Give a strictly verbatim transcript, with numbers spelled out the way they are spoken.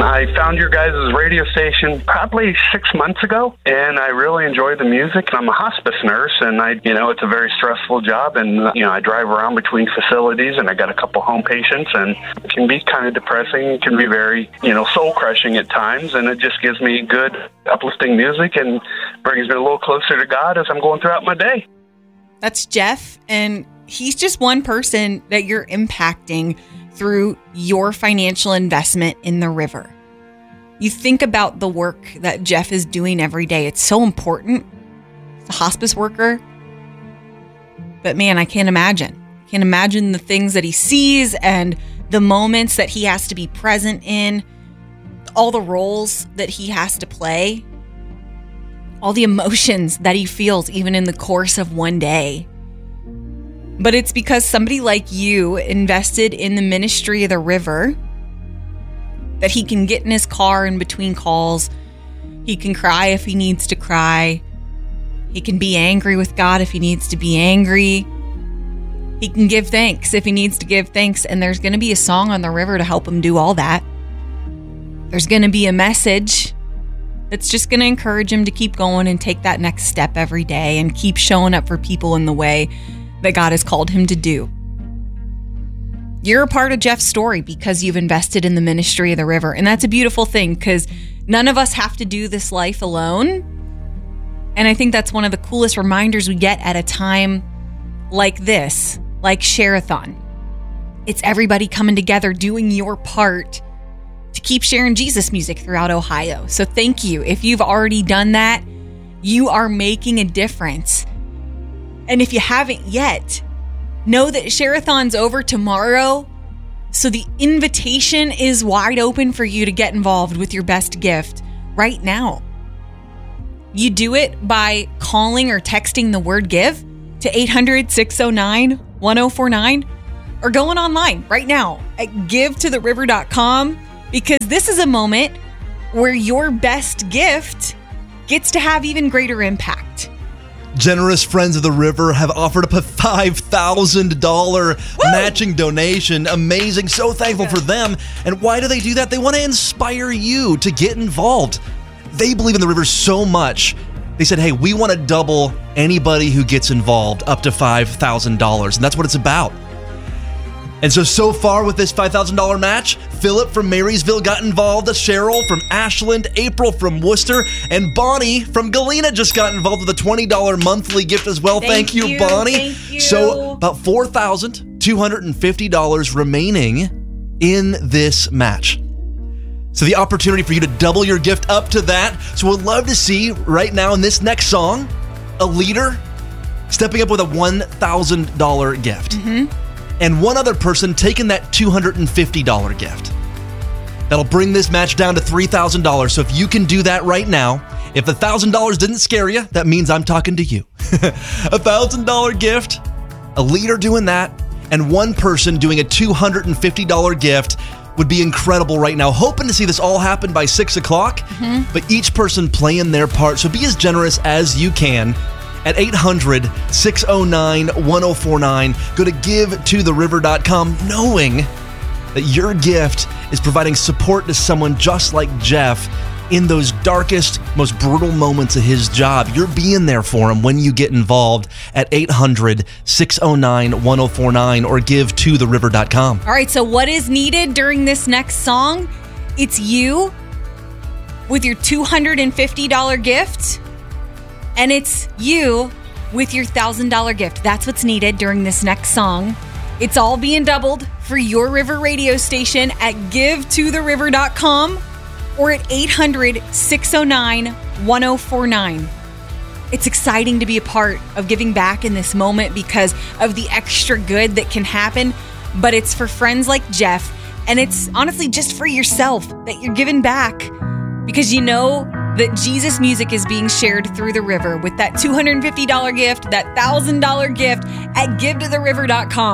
I found your guys' radio station probably six months ago, and I really enjoy the music. I'm a hospice nurse, and I, you know, it's a very stressful job, and, you know, I drive around between facilities, and I got a couple home patients, and it can be kind of depressing. It can be very, you know, soul-crushing at times, and it just gives me good, uplifting music and brings me a little closer to God as I'm going throughout my day. That's Jeff, and he's just one person that you're impacting through your financial investment in the river. You think about the work that Jeff is doing every day. It's so important. He's a hospice worker. But man, I can't imagine. I can't imagine the things that he sees and the moments that he has to be present in, all the roles that he has to play, all the emotions that he feels even in the course of one day. But it's because somebody like you invested in the ministry of the river that he can get in his car in between calls. He can cry if he needs to cry. He can be angry with God if he needs to be angry. He can give thanks if he needs to give thanks. And there's going to be a song on the river to help him do all that. There's going to be a message that's just going to encourage him to keep going and take that next step every day and keep showing up for people in the way that God has called him to do. You're a part of Jeff's story because you've invested in the ministry of the river. And that's a beautiful thing because none of us have to do this life alone. And I think that's one of the coolest reminders we get at a time like this, like Share-a-thon. It's everybody coming together, doing your part to keep sharing Jesus music throughout Ohio. So thank you. If you've already done that, you are making a difference. And if you haven't yet, know that Share-a-thon's over tomorrow. So the invitation is wide open for you to get involved with your best gift right now. You do it by calling or texting the word give to eight hundred, six oh nine, one oh four nine or going online right now at give to the river dot com, because this is a moment where your best gift gets to have even greater impact. Generous Friends of the River have offered up a five thousand dollars matching donation. Amazing. So thankful for them. And why do they do that? They want to inspire you to get involved. They believe in the river so much. They said, hey, we want to double anybody who gets involved up to five thousand dollars. And that's what it's about. And so, so far with this five thousand dollars match, Philip from Marysville got involved, Cheryl from Ashland, April from Worcester, and Bonnie from Galena just got involved with a twenty dollars monthly gift as well. Thank, Thank you, you, Bonnie. Thank you. So about four thousand two hundred fifty dollars remaining in this match. So the opportunity for you to double your gift up to that. So we'd love to see right now in this next song, a leader stepping up with a one thousand dollars gift. Mm-hmm. And one other person taking that two hundred fifty dollars gift. That'll bring this match down to three thousand dollars. So if you can do that right now, if one thousand dollars didn't scare you, that means I'm talking to you. A one thousand dollars gift, a leader doing that, and one person doing a two hundred fifty dollars gift would be incredible right now. Hoping to see this all happen by six o'clock, mm-hmm. but each person playing their part. So be as generous as you can. At eight hundred, six oh nine, one oh four nine. Go to give to the river dot com, knowing that your gift is providing support to someone just like Jeff in those darkest, most brutal moments of his job. You're being there for him when you get involved at eight hundred, six oh nine, one oh four nine or give to the river dot com. All right, so what is needed during this next song? It's you with your two hundred fifty dollars gift. And it's you with your one thousand dollars gift. That's what's needed during this next song. It's all being doubled for your river radio station at give to the river dot com or at eight hundred, six oh nine, one oh four nine. It's exciting to be a part of giving back in this moment because of the extra good that can happen, but it's for friends like Jeff, and it's honestly just for yourself that you're giving back because you know that Jesus music is being shared through the river with that two hundred fifty dollars gift, that one thousand dollars gift at give to the river dot com.